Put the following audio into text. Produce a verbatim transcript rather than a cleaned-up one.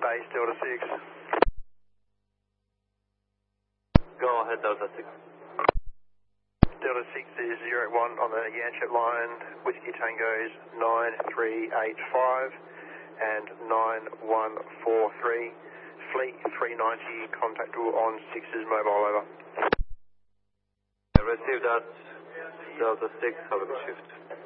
base, Delta six. Go ahead, Delta six. Delta six is zero one on the Yanchep line. Whiskey Tango's nine three eight five and nine one four three. Fleet three ninety, contactable on six's mobile, over. I received that. Delta six, have a good shift.